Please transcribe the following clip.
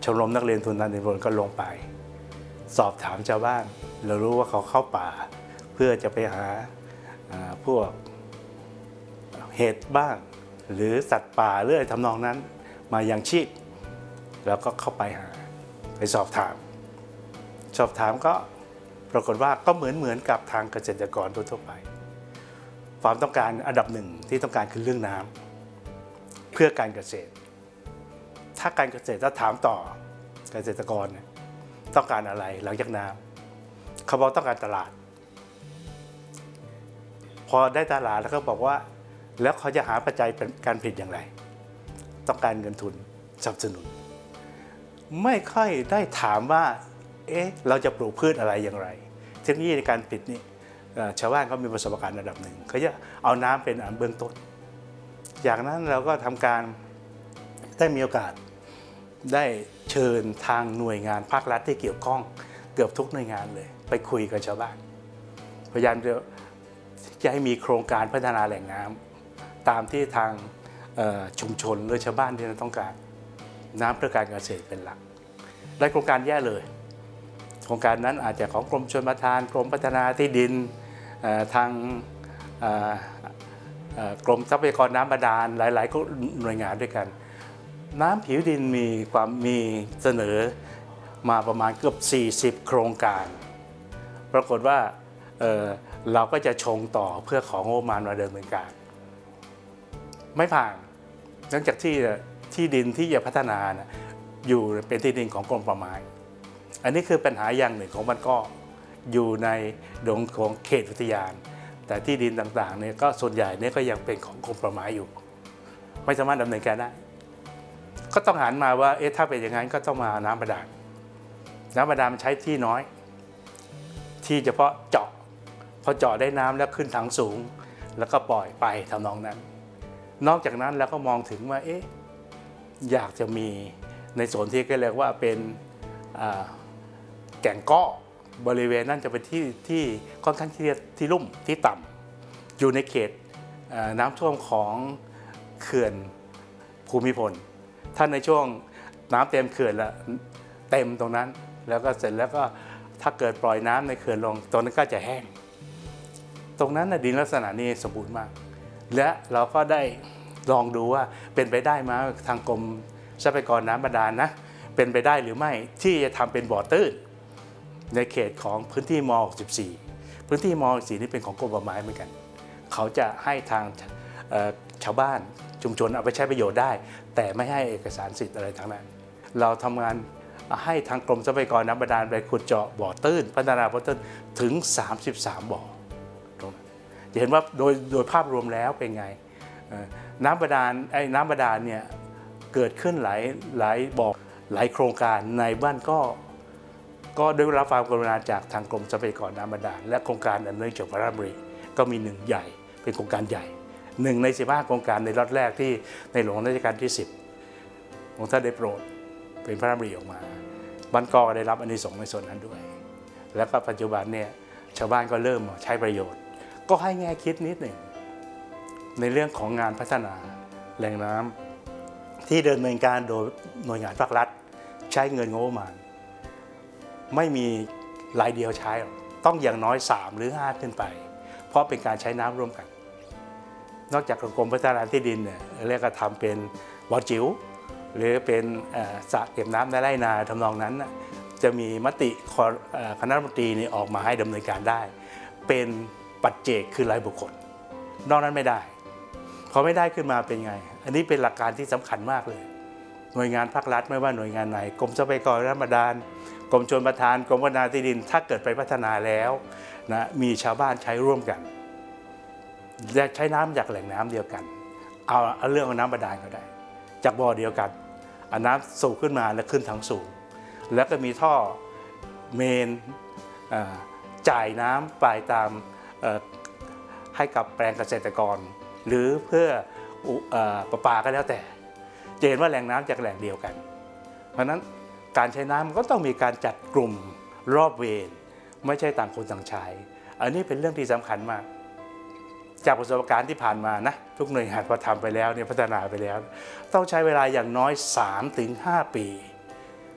ชมรมนักเรียนทุนทานตำบลก็ลงไปสอบถามชาวบ้านเรารู้ว่าเขาเข้าป่าเพื่อจะไปหาพวกเห็ดบ้างหรือสัตว์ป่าหรืออะไรทำนองนั้นมายังชีพแล้วก็เข้าไปหาไปสอบถามก็ปรากฏว่าก็เหมือนกับทางเกษตรกรทั่วไปความต้องการอันดับหนึ่งที่ต้องการคือเรื่องน้ำเพื่อการเกษตรถ้าการเกษตรถ้าถามต่อเกษตรกรต้องการอะไรหลังจากน้ำเขาบอกต้องการตลาดพอได้ตลาดแล้วก็บอกว่าแล้วเขาจะหาปัจจัยการผลิตอย่างไรต้องการเงินทุนสนับสนุนไม่ค่อยได้ถามว่าเราจะปลูกพืชอะไรอย่างไรเทคโนโลยีในการผลิตนี่ชาวบ้านเขามีประสบการณ์ระดับหนึ่งเขาจะเอาน้ำเป็นอันเบื้องต้นอย่างนั้นเราก็ทำการได้มีโอกาสได้เชิญทางหน่วยงานภาครัฐที่เกี่ยวข้องเกือบทุกหน่วยงานเลยไปคุยกับชาวบ้านพยายามจะให้มีโครงการพัฒนาแหล่งน้ำตามที่ทางชุมชนหรือชาวบ้านที่ต้องการน้ำเพื่อการเกษตรเป็นหลักได้โครงการแย่เลยโครงการนั้นอาจจะของกรมชลประทานกรมพัฒนาที่ดินทางกรมทรัพยากรน้ำบาดาลหลายๆหน่วยงานด้วยกันน้ำผิวดินมีเสนอมาประมาณเกือบ40โครงการปรากฏว่าเราก็จะชงต่อเพื่อของงบประมาณมาดำเนินการไม่ผ่านเนื่องจากที่ดินที่จะพัฒนาอยู่เป็นที่ดินของกรมป่าไม้อันนี้คือปัญหาอย่างหนึ่งของมันก็อยู่ในดงของเขตอุทยานแต่ที่ดินต่างๆเนี่ยก็ส่วนใหญ่เนี่ยก็ยังเป็นของกรมป่าไม้อยู่ไม่สามารถดำเนินการได้ก็ต้องหันมาว่าถ้าเป็นอย่างนั้นก็ต้องมาน้ำบาดาลมันใช้ที่น้อยที่เฉพาะเจาะพอเจาะได้น้ำแล้วขึ้นถังสูงแล้วก็ปล่อยไปทำนองนั้นนอกจากนั้นแล้วก็มองถึงว่าอยากจะมีในโซนที่เรียกว่าเป็นแก่งก้อบริเวณนั้นจะเป็นที่ค่อนข้างที่ลุ่มที่ต่ำอยู่ในเขตน้ำท่วมของเขื่อนภูมิพลถ้าในช่วงน้ำเต็มเขื่อนแล้วเต็มตรงนั้นแล้วก็เสร็จแล้วก็ถ้าเกิดปล่อยน้ำในเขื่อนลงตรงนั้นก็จะแห้งตรงนั้นดินลักษณะนี้สมบูรณ์มากและเราก็ได้ลองดูว่าเป็นไปได้ไหมทางกรมทรัพยากรน้ำบาดาลนะเป็นไปได้หรือไม่ที่จะทำเป็นบ่อตื้นในเขตของพื้นที่ม.64 พื้นที่ม.64 นี่เป็นของกรมป่าไม้เหมือนกันเขาจะให้ทางชาวบ้านชุมชนเอาไปใช้ประโยชน์ได้แต่ไม่ให้เอกสารสิทธิ์อะไรทั้งนั้นเราทำงานให้ทางกรมทรัพยากรน้ำบาดาลไปขุดเจาะบ่อตื้นพัฒนาบ่อตื้นถึง33บ่อจะเห็นว่าโดยภาพรวมแล้วเป็นไงน้ำบาดาลเนี่ยเกิดขึ้นหลายบ่อหลายโครงการในบ้านก็ได้รับความกรุณาจากทางกรมทรัพยากรน้ำบาดาลและโครงการอันเนื่องจากพระราชดำริก็มีหนึ่งใหญ่เป็นโครงการใหญ่1ใน15โครงการในล็อตแรกที่ในหลวงรัชกาลที่10ของท่านได้โปรดเป็นพระราชดำริออกมาบ้านก็ได้รับอานิสงส์ในส่วนนั้นด้วยแล้วก็ปัจจุบันเนี่ยชาวบ้านก็เริ่มใช้ประโยชน์ก็ให้แง่คิดนิดหนึ่งในเรื่องของงานพัฒนาแหล่งน้ำที่ดำเนินการโดยหน่วยงานภาครัฐใช้เงินงบประมาณไม่มีรายเดียวใช้ต้องอย่างน้อย3หรือ5ขึ้นไปเพราะเป็นการใช้น้ำร่วมกันนอกจากกรมพัฒนาที่ดินเนี่ยเรียกว่าทำเป็นบ่อจิ๋วหรือเป็นสระเก็บน้ำในไร่นาทำนองนั้นจะมีมติคณะรัฐมนตรีออกมาให้ดำเนินการได้เป็นปัจเจกคือรายบุคคลนอกนั้นไม่ได้พอไม่ได้ขึ้นมาเป็นไงอันนี้เป็นหลักการที่สำคัญมากเลยหน่วยงานภาครัฐไม่ว่าหน่วยงานไหนกรมทรัพยากรน้ำบาดาลกรมชลประทานกรมพัฒนาที่ดินถ้าเกิดไปพัฒนาแล้วมีชาวบ้านใช้ร่วมกันและใช้น้ำจากแหล่งน้ำเดียวกันเอาเรื่องของน้ำบาดาลก็ได้จากบ่อเดียวกันเอาน้ำสูบขึ้นมาแล้วขึ้นถังสูงแล้วก็มีท่อเมนจ่ายน้ำไปตามให้กับแปลงเกษตรกรหรือเพื่อประปาก็แล้วแต่จะเห็นว่าแหล่งน้ำจากแหล่งเดียวกันเพราะฉะนั้นการใช้น้ำก็ต้องมีการจัดกลุ่มรอบเวรไม่ใช่ต่างคนต่างใช้อันนี้เป็นเรื่องที่สำคัญมากจากประสบการณ์ที่ผ่านมานะทุกหน่วยงานพอทำไปแล้วเนี่ยพัฒนาไปแล้วต้องใช้เวลาอย่างน้อย 3-5 ปี